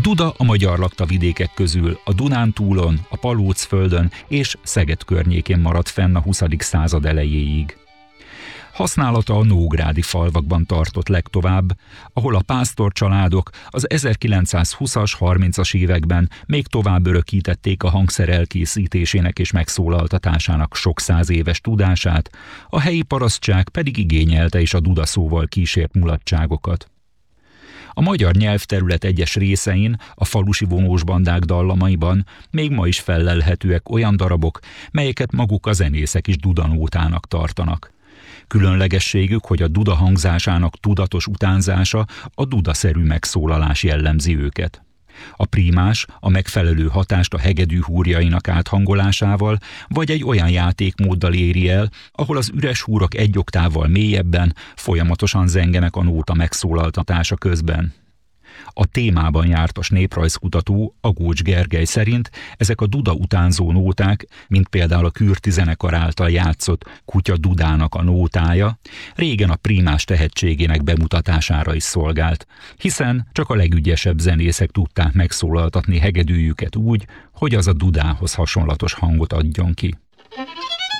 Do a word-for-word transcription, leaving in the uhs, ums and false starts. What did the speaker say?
duda a magyar laktavidékek közül a Dunántúlon, a Palócföldön és Szeged környékén maradt fenn a huszadik század elejéig. Használata a nógrádi falvakban tartott legtovább, ahol a pásztorcsaládok az ezerkilencszázhúszas, harmincas években még tovább örökítették a hangszer elkészítésének és megszólaltatásának sok száz éves tudását, a helyi parasztság pedig igényelte is a dudaszóval kísért mulatságokat. A magyar nyelvterület egyes részein, a falusi vonósbandák dallamaiban még ma is fellelhetőek olyan darabok, melyeket maguk a zenészek is dudanótának tartanak. Különlegességük, hogy a duda hangzásának tudatos utánzása, a dudaszerű megszólalás jellemzi őket. A prímás a megfelelő hatást a hegedű húrjainak áthangolásával, vagy egy olyan játékmóddal éri el, ahol az üres húrok egy oktávval mélyebben, folyamatosan zengenek a nóta megszólaltatása közben. A témában jártas néprajzkutató Agócs Gergely szerint ezek a duda utánzó nóták, mint például a Kürti zenekar által játszott Kutya Dudának a nótája, régen a prímás tehetségének bemutatására is szolgált, hiszen csak a legügyesebb zenészek tudták megszólaltatni hegedűjüket úgy, hogy az a dudához hasonlatos hangot adjon ki.